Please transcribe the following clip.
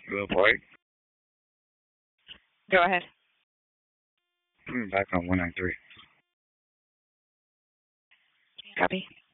Hello, Point. Go ahead. Back on 193. Copy.